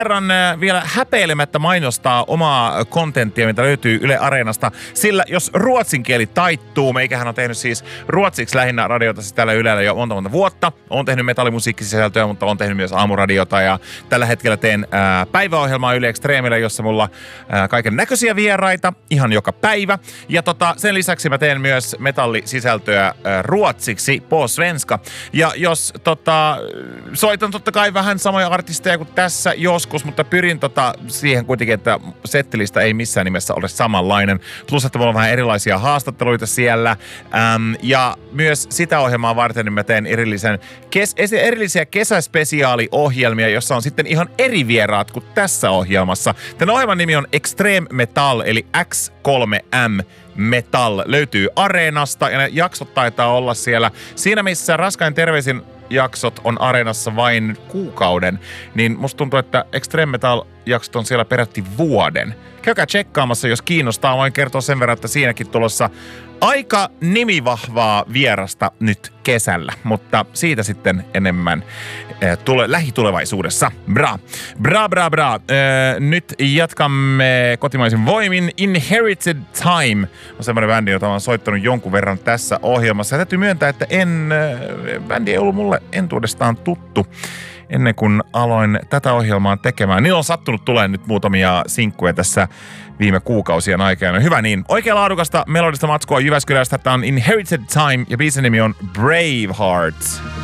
kerran vielä häpeilemättä mainostaa omaa kontenttia, mitä löytyy Yle Areenasta. Sillä jos ruotsin kieli taittuu, meikähän on tehnyt siis ruotsiksi lähinnä radiota siis täällä Ylellä jo monta vuotta. Olen tehnyt metallimusiikkisisältöä, mutta olen tehnyt myös aamuradiota ja tällä hetkellä teen päiväohjelmaa Yle Extremillä, jossa mulla kaiken näköisiä vieraita ihan joka päivä. Ja sen lisäksi mä teen myös metallisisältöä ruotsiksi, på svenska. Ja jos soitan totta kai vähän samoja artisteja kuin tässä joskus, mutta pyrin siihen kuitenkin, että settilista ei missään nimessä ole samanlainen. Plus, että mulla on vähän erilaisia haastatteluita siellä. Ja myös sitä ohjelmaa varten niin mä teen erillisiä kesäspesiaaliohjelmia, jossa on sitten ihan eri vieraat kuin tässä ohjelmassa. Tämän ohjelman nimi on Extreme Metal, eli X3M Metal. Löytyy Areenasta ja ne jaksot taitaa olla siellä. Siinä missä Raskain terveisin jaksot on Areenassa vain kuukauden, niin musta tuntuu, että Extreme Metal-jaksot on siellä peräti vuoden. Käykää tsekkaamassa, jos kiinnostaa. Voin kertoa sen verran, että siinäkin tulossa aika nimivahvaa vierasta nyt kesällä, mutta siitä sitten enemmän lähitulevaisuudessa. Bra. Nyt jatkamme kotimaisin voimin. Inherited Time on semmoinen bändi, jota olen soittanut jonkun verran tässä ohjelmassa. Ja täytyy myöntää, että bändi ei ollut mulle entuudestaan tuttu ennen kuin aloin tätä ohjelmaa tekemään. Niin on sattunut tulemaan nyt muutamia sinkkuja tässä viime kuukausien aikana. Hyvä niin. Oikein laadukasta melodista matskua Jyväskylästä. Tämä on Inherited Time ja biisin nimi on Braveheart.